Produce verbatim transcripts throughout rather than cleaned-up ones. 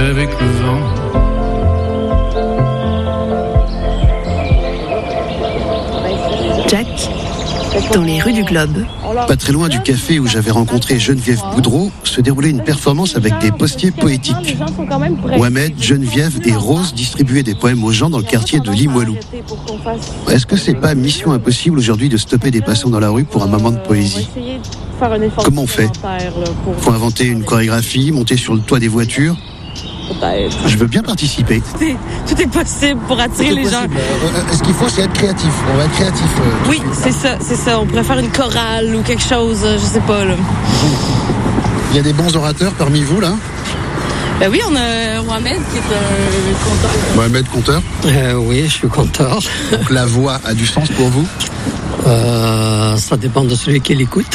avec le vent. Jack, dans les rues du Globe. Pas très loin du café où j'avais rencontré Geneviève Boudreau, se déroulait une performance avec des postiers poétiques. Mohamed, Geneviève et Rose distribuaient des poèmes aux gens dans le quartier de Limoilou. Est-ce que c'est pas mission impossible aujourd'hui de stopper des passants dans la rue pour un moment de poésie ? Comment on fait ? Faut inventer une chorégraphie, monter sur le toit des voitures ? Je veux bien participer. Tout est, tout est possible pour attirer Tout est les possible. gens. Euh, Ce qu'il faut, c'est être créatif. On va être créatif. euh, Oui, c'est ça, c'est ça. On pourrait faire une chorale ou quelque chose, euh, je sais pas, là. Il y a des bons orateurs parmi vous, là ? Ben oui, on a Mohamed qui est un conteur. Mohamed, conteur. Euh, oui, je suis conteur. Donc la voix a du sens pour vous ? Euh, ça dépend de celui qui l'écoute.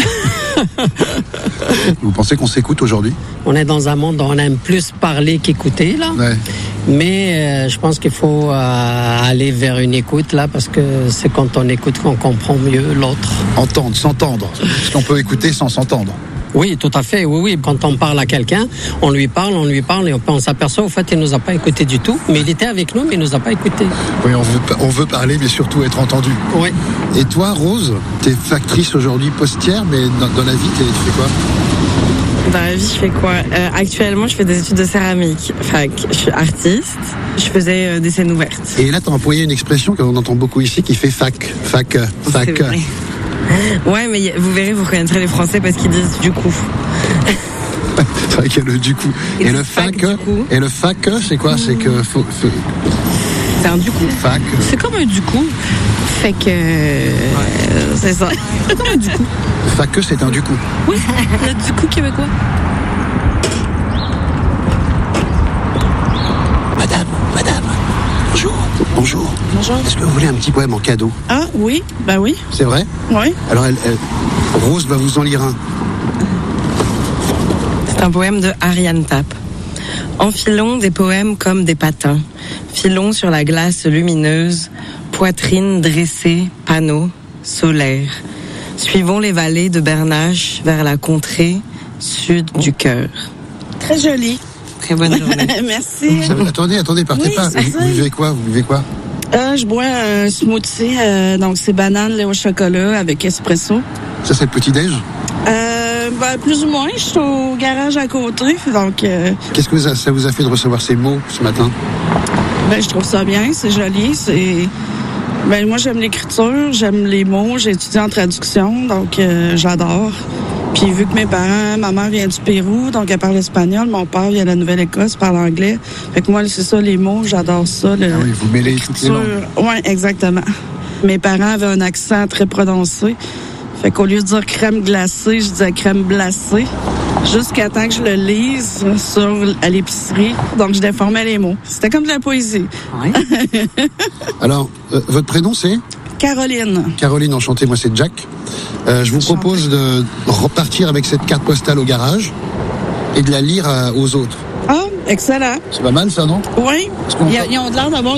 Vous pensez qu'on s'écoute aujourd'hui ? On est dans un monde où on aime plus parler qu'écouter, là. Ouais. Mais euh, je pense qu'il faut euh, aller vers une écoute, là, parce que c'est quand on écoute qu'on comprend mieux l'autre. Entendre, s'entendre. Parce qu'on peut écouter sans s'entendre. Oui, tout à fait, oui, oui. Quand on parle à quelqu'un, on lui parle, on lui parle, et on, on s'aperçoit, au fait, il nous a pas écouté du tout. Mais il était avec nous, mais il nous a pas écouté. Oui, on veut, on veut parler, mais surtout être entendu. Oui. Et toi, Rose, t'es factrice aujourd'hui, postière, mais dans, dans la vie, t'es- tu fais quoi ? Dans la vie, je fais quoi? Euh, actuellement, je fais des études de céramique. Fait que je suis artiste. Je faisais euh, des scènes ouvertes. Et là, t'as employé une expression qu'on entend beaucoup ici, qui fait fac, fac, fac. C'est vrai. Ouais, mais y- vous verrez, vous reconnaîtrez les Français parce qu'ils disent du coup. C'est vrai qu'il y a le du coup. Et Et, c'est le fac, fac, du coup. et le fac, c'est quoi ? C'est que faut, faut- C'est un du coup. fac. C'est comme un du coup. Fait que. euh, c'est ça. C'est comme un du coup. Fac, c'est un du coup. Oui, le du coup québécois. Madame, madame, bonjour. Bonjour. Bonjour. Est-ce que vous voulez un petit poème en cadeau ? Ah oui, ben oui, C'est vrai ? oui. Alors, elle, elle- Rose va vous en lire un. C'est un poème de Ariane Pape. Enfilons des poèmes comme des patins. Filons sur la glace lumineuse. Poitrine dressée, panneau, solaire. Suivons les vallées de Bernache vers la contrée sud du cœur. Très joli. Très bonne journée. Merci. Ça- attendez, attendez, partez Oui, pas. c'est Vous, ça. vous buvez quoi ? Vous buvez quoi ? Euh, je bois un smoothie, euh, donc c'est banane, lait au chocolat avec espresso. Ça, c'est le petit-déj ? Euh, ben, plus ou moins, je suis au garage à côté, donc euh, Qu'est-ce que ça, ça vous a fait de recevoir ces mots ce matin ? ben, je trouve ça bien, c'est joli, c'est... Ben, moi, j'aime l'écriture, j'aime les mots, j'ai étudié en traduction, donc euh, j'adore. Puis vu que mes parents, ma mère vient du Pérou, donc elle parle espagnol, mon père vient de la Nouvelle-Écosse, parle anglais. Fait que moi, c'est ça, les mots, j'adore ça. Le, Ah oui, vous mêlez toutes les langues. Oui, exactement. Mes parents avaient un accent très prononcé. Fait qu'au lieu de dire crème glacée, je disais crème glacée. Jusqu'à temps que je le lise sur, à l'épicerie. Donc, je déformais les mots. C'était comme de la poésie. Alors, euh, votre prénom, c'est ? Caroline. Caroline, enchantée, moi c'est Jack. Euh, je vous Enchanté. propose de repartir avec cette carte postale au garage et de la lire à- aux autres. Ah, excellent. C'est pas mal ça, non ? Oui. Est-ce qu'on Ils, ils ont l'air d'avoir